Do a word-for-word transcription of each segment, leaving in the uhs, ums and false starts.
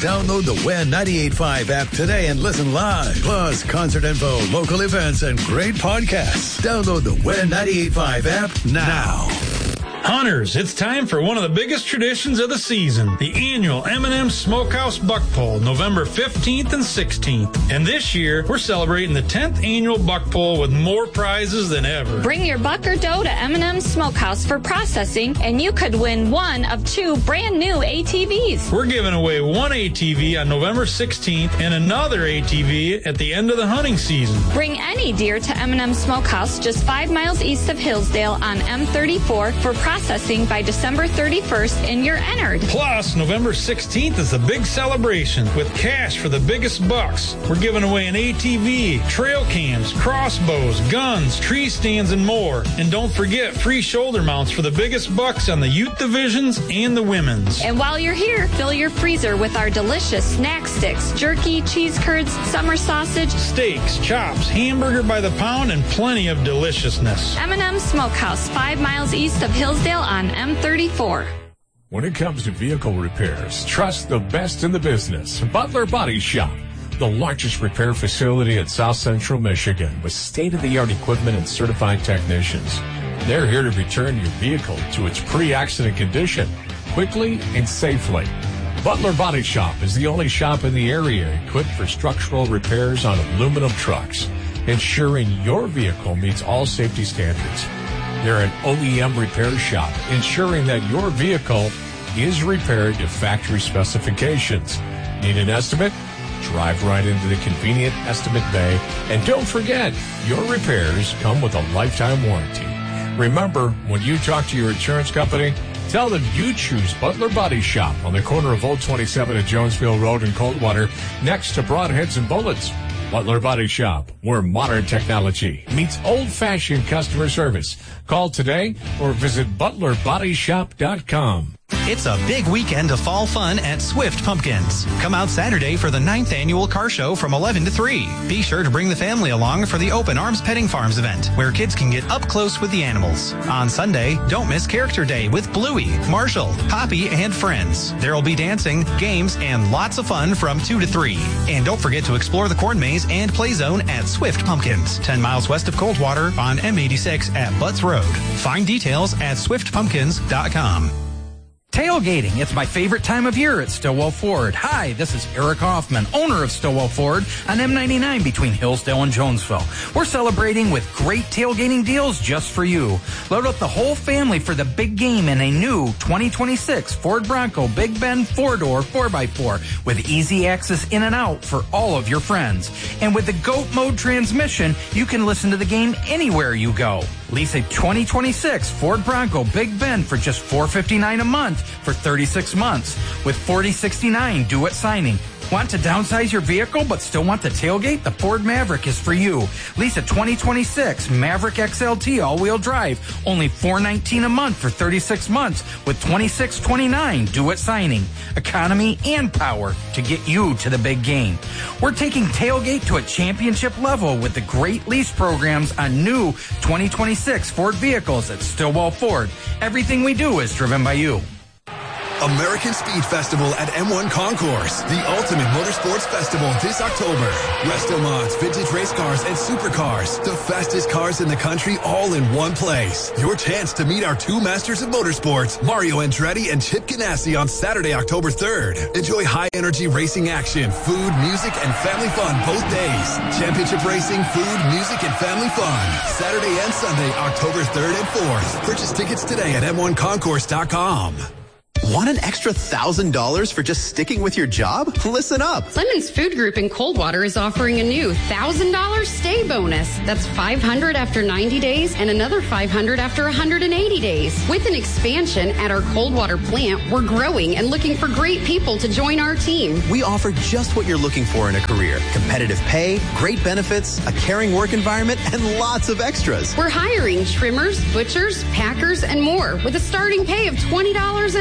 Download the W E N ninety-eight point five app today and listen live. Plus, concert info, local events, and great podcasts. Download the W E N ninety-eight point five app now. Hunters, it's time for one of the biggest traditions of the season, the annual M and M Smokehouse Buck Pull, November fifteenth and sixteenth. And this year, we're celebrating the tenth annual Buck Pull with more prizes than ever. Bring your buck or doe to M and M Smokehouse for processing, and you could win one of two brand new A T Vs. We're giving away one A T V on November sixteenth and another A T V at the end of the hunting season. Bring any deer to M and M Smokehouse just five miles east of Hillsdale on M thirty-four for processing. Processing by December thirty-first, and you're entered. Plus, November sixteenth is a big celebration with cash for the biggest bucks. We're giving away an A T V, trail cams, crossbows, guns, tree stands, and more. And don't forget free shoulder mounts for the biggest bucks on the youth divisions and the women's. And while you're here, fill your freezer with our delicious snack sticks, jerky, cheese curds, summer sausage, steaks, chops, hamburger by the pound, and plenty of deliciousness. M and M Smokehouse, five miles east of Hillsdale on M thirty-four. When it comes to vehicle repairs, trust the best in the business. Butler Body Shop, the largest repair facility in South Central Michigan with state-of-the-art equipment and certified technicians. They're here to return your vehicle to its pre-accident condition quickly and safely. Butler Body Shop is the only shop in the area equipped for structural repairs on aluminum trucks, ensuring your vehicle meets all safety standards. They're an O E M repair shop, ensuring that your vehicle is repaired to factory specifications. Need an estimate? Drive right into the convenient estimate bay. And don't forget, your repairs come with a lifetime warranty. Remember, when you talk to your insurance company, tell them you choose Butler Body Shop on the corner of Old twenty-seven at Jonesville Road in Coldwater, next to Broadheads and Bullets. Butler Body Shop, where modern technology meets old-fashioned customer service. Call today or visit butler body shop dot com. It's a big weekend of fall fun at Swift Pumpkins. Come out Saturday for the ninth annual car show from eleven to three. Be sure to bring the family along for the Open Arms Petting Farms event, where kids can get up close with the animals. On Sunday, don't miss Character Day with Bluey, Marshall, Poppy, and friends. There will be dancing, games, and lots of fun from two to three. And don't forget to explore the corn maze and play zone at Swift Pumpkins, ten miles west of Coldwater on M eighty-six at Butts Road. Find details at swift pumpkins dot com. Tailgating. It's my favorite time of year at Stillwell Ford. Hi, this is Eric Hoffman, owner of Stillwell Ford on M ninety-nine between Hillsdale and Jonesville. We're celebrating with great tailgating deals just for you. Load up the whole family for the big game in a new twenty twenty-six Ford Bronco Big Bend four-door four by four with easy access in and out for all of your friends. And with the GOAT mode transmission, you can listen to the game anywhere you go. Lease a twenty twenty-six Ford Bronco Big Bend for just four hundred fifty-nine dollars a month for thirty-six months with forty sixty-nine due at signing. Want to downsize your vehicle but still want the tailgate? The Ford Maverick is for you. Lease a twenty twenty-six Maverick X L T all-wheel drive, only four hundred nineteen dollars a month for thirty-six months with twenty-six twenty-nine due at signing. Economy and power to get you to the big game. We're taking tailgate to a championship level with the great lease programs on new twenty twenty-six Ford vehicles at Stillwell Ford. Everything we do is driven by you. American Speed Festival at M one Concourse, the ultimate motorsports festival this October. Resto mods, vintage race cars, and supercars. The fastest cars in the country all in one place. Your chance to meet our two masters of motorsports, Mario Andretti and Chip Ganassi, on Saturday, October third. Enjoy high-energy racing action, food, music, and family fun both days. Championship racing, food, music, and family fun. Saturday and Sunday, October third and fourth. Purchase tickets today at M one concourse dot com. Want an extra one thousand dollars for just sticking with your job? Listen up. Lemons Food Group in Coldwater is offering a new one thousand dollars stay bonus. That's five hundred dollars after ninety days and another five hundred dollars after one hundred eighty days. With an expansion at our Coldwater plant, we're growing and looking for great people to join our team. We offer just what you're looking for in a career. Competitive pay, great benefits, a caring work environment, and lots of extras. We're hiring trimmers, butchers, packers, and more with a starting pay of twenty dollars an hour.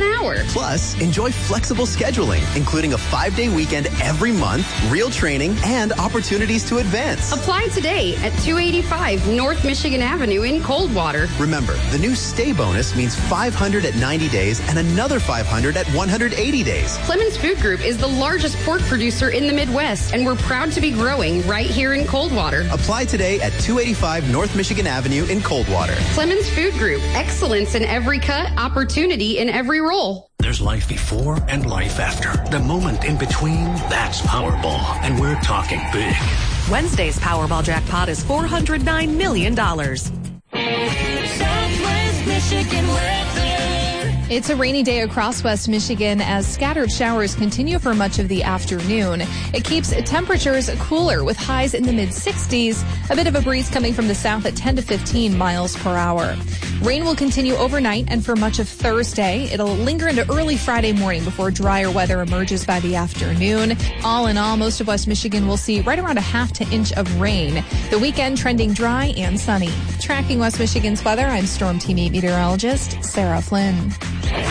Plus, enjoy flexible scheduling, including a five-day weekend every month, real training, and opportunities to advance. Apply today at two eighty-five North Michigan Avenue in Coldwater. Remember, the new stay bonus means five hundred at ninety days and another five hundred at one hundred eighty days. Clemens Food Group is the largest pork producer in the Midwest, and we're proud to be growing right here in Coldwater. Apply today at two eighty-five North Michigan Avenue in Coldwater. Clemens Food Group, excellence in every cut, opportunity in every roll. There's life before and life after. The moment in between, that's Powerball, and we're talking big. Wednesday's Powerball jackpot is four hundred nine million dollars. Southwest Michigan weather. It's a rainy day across West Michigan as scattered showers continue for much of the afternoon. It keeps temperatures cooler with highs in the mid sixties. A bit of a breeze coming from the south at ten to fifteen miles per hour. Rain will continue overnight and for much of Thursday. It'll linger into early Friday morning before drier weather emerges by the afternoon. All in all, most of West Michigan will see right around a half to inch of rain. The weekend trending dry and sunny. Tracking West Michigan's weather, I'm Storm Team eight meteorologist Sarah Flynn.